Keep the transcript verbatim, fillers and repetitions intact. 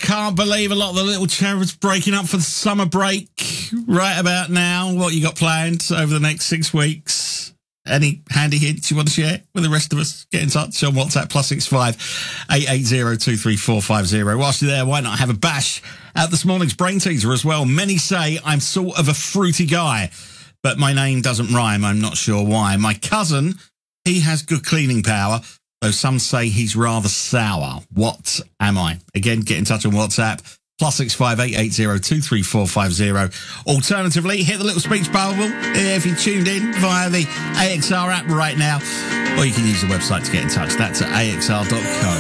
can't believe a lot of the little cherubs breaking up for the summer break right about now. What you got planned over the next six weeks? Any handy hints you want to share with the rest of us? Get in touch on WhatsApp, plus six five eight eight zero two three four five zero. Whilst you're there, why not have a bash at this morning's brain teaser as well? Many say I'm sort of a fruity guy, but my name doesn't rhyme. I'm not sure why. My cousin, he has good cleaning power, though some say he's rather sour. What am I? Again, get in touch on WhatsApp, plus six five eight eight zero two three four five zero. Alternatively, hit the little speech bubble if you tuned in via the A X R app right now, or you can use the website to get in touch. That's at A X R dot co.